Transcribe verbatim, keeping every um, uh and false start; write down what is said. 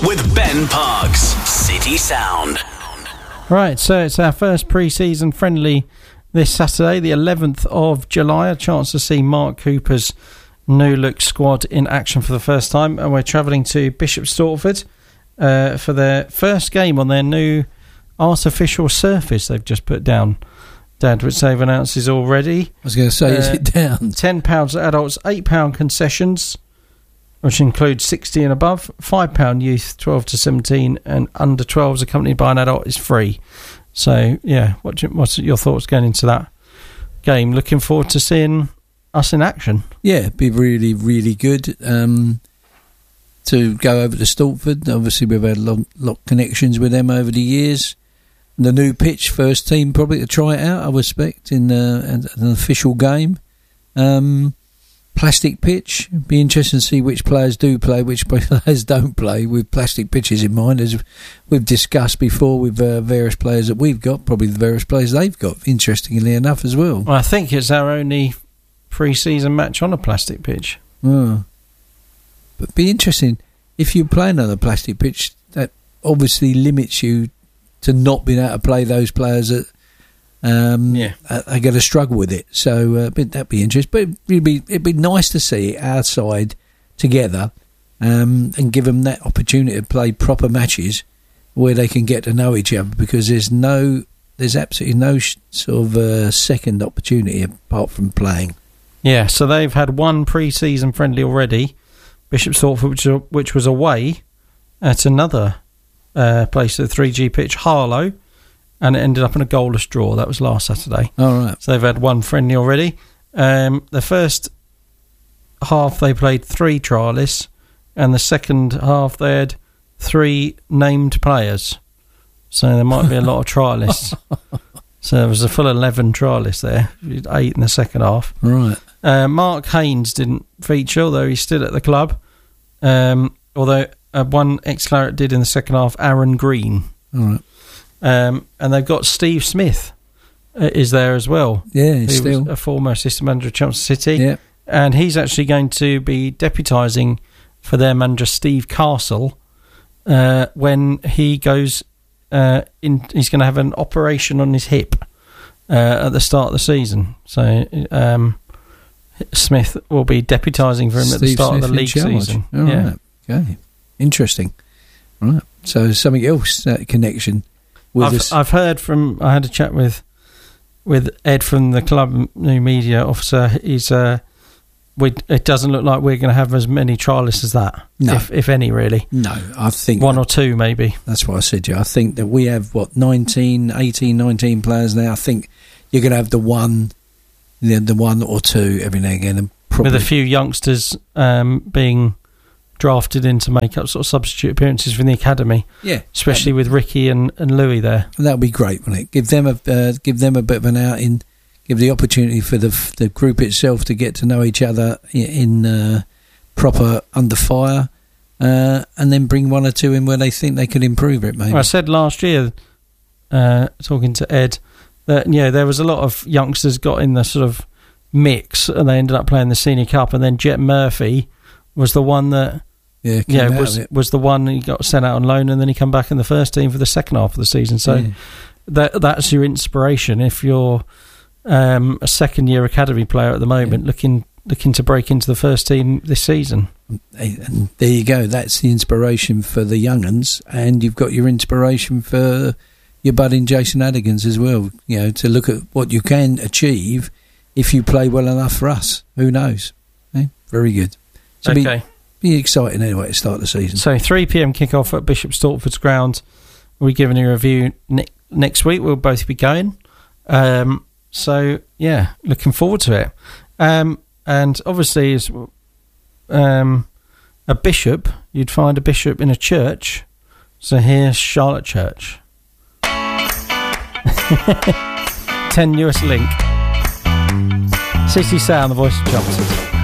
with Ben Parks, City Sound. Right, so it's our first pre-season friendly this Saturday, the eleventh of July. A chance to see Mark Cooper's new look squad in action for the first time, and we're travelling to Bishop Stortford uh, for their first game on their new artificial surface they've just put down, Dad, which they've announced is already. I was going to say, uh, is it down? ten pounds for adults, eight pounds concessions, which includes sixty and above, five pounds youth, twelve to seventeen, and under twelves accompanied by an adult is free. So, yeah, what do you, what's your thoughts going into that game? Looking forward to seeing us in action. Yeah, it'd be really, really good um, to go over to Stortford. Obviously, we've had a lot, lot of connections with them over the years. The new pitch, first team probably to try it out, I would expect, in uh, an official game. Um, plastic pitch. It'd be interesting to see which players do play, which players don't play, with plastic pitches in mind, as we've discussed before with uh, various players that we've got, probably the various players they've got, interestingly enough as well. Well, I think it's our only pre-season match on a plastic pitch. Oh. But it'd be interesting, if you play on a plastic pitch, that obviously limits you to not being able to play those players that um, yeah. are, are going to struggle with it. So uh, that'd be interesting. But it'd be, it'd be nice to see our side together um, and give them that opportunity to play proper matches where they can get to know each other, because there's no, there's absolutely no sh- sort of uh, second opportunity apart from playing. Yeah, so they've had one pre-season friendly already, Bishop Stortford, which, which was away at another uh, place at the three G pitch, Harlow, and it ended up in a goalless draw. That was last Saturday. All right. So they've had one friendly already. Um, the first half they played three trialists, and the second half they had three named players. So there might be a lot of trialists. So there was a full eleven trialists there, eight in the second half. Right. Uh, Mark Haynes didn't feature, although he's still at the club. Um, although uh, one ex-Claret did in the second half, Aaron Green. All right. Um, and they've got Steve Smith uh, is there as well. Yeah, who still. was a former assistant manager of Chelmsford City. Yeah. And he's actually going to be deputising for their manager, Steve Castle, uh, when he goes uh, in. He's going to have an operation on his hip uh, at the start of the season. So um, Smith will be deputising for him Steve at the start Smith of the league season. All yeah. right. Okay. Interesting. Right. So something else, that connection with I've, us. I've heard from. I had a chat with with Ed from the club new media officer. He's uh, we. It doesn't look like we're going to have as many trialists as that. No. if, if any, really. No, I think one or two, maybe. That's what I said to you. I think that we have what nineteen, eighteen, nineteen players now. I think you're going to have the one, the, the one or two every now and again, and probably with a few youngsters um, being drafted in to make up sort of substitute appearances from the academy. Yeah, especially with Ricky and, and Louis there. That would be great, wouldn't it? Give them a uh, give them a bit of an outing. Give the opportunity for the the group itself to get to know each other in uh, proper under fire, uh, and then bring one or two in where they think they could improve it. Maybe well, I said last year, uh, talking to Ed, that yeah, there was a lot of youngsters got in the sort of mix, and they ended up playing the Senior Cup, and then Jet Murphy was the one that yeah, yeah was was the one he got sent out on loan, and then he come back in the first team for the second half of the season. So yeah. that that's your inspiration if you're um, a second year academy player at the moment, yeah. looking looking to break into the first team this season. And there you go. That's the inspiration for the young'uns, and you've got your inspiration for your budding Jason Adigans as well. You know, to look at what you can achieve if you play well enough for us. Who knows? Eh? Very good. So okay. Be, be exciting anyway to start the season. So three p.m. kick-off at Bishop Stortford's ground. We're giving you a review ne- next week. We'll both be going. Um, so, yeah, looking forward to it. Um, and obviously, as um, a bishop, you'd find a bishop in a church. So here's Charlotte Church. Tenuous link. City Sound, the voice of Chelmsford.